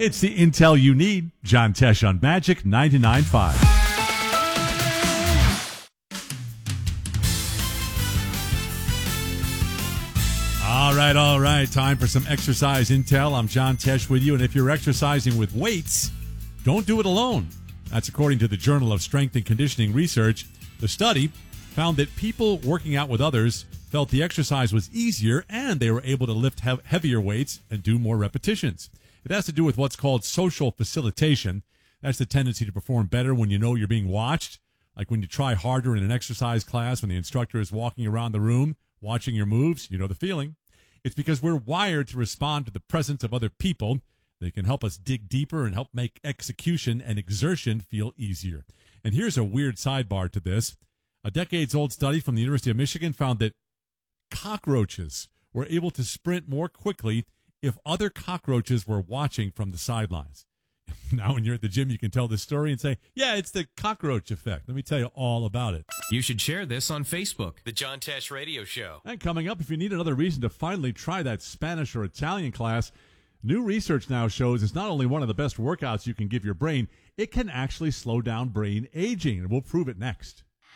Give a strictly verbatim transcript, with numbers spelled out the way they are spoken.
It's the intel you need. John Tesh on Magic ninety-nine point five. All right, all right. Time for some exercise intel. I'm John Tesh with you. And if you're exercising with weights, don't do it alone. That's according to the Journal of Strength and Conditioning Research. The study found that people working out with others felt the exercise was easier and they were able to lift he- heavier weights and do more repetitions. It has to do with what's called social facilitation. That's the tendency to perform better when you know you're being watched, like when you try harder in an exercise class when the instructor is walking around the room, watching your moves. You know the feeling. It's because we're wired to respond to the presence of other people. They can help us dig deeper and help make execution and exertion feel easier. And here's a weird sidebar to this. A decades-old study from the University of Michigan found that cockroaches were able to sprint more quickly if other cockroaches were watching from the sidelines. Now, when you're at the gym, you can tell this story and say, yeah, it's the cockroach effect. Let me tell you all about it. You should share this on Facebook. The John Tesh Radio Show. And coming up, if you need another reason to finally try that Spanish or Italian class, new research now shows it's not only one of the best workouts you can give your brain, it can actually slow down brain aging. And we'll prove it next.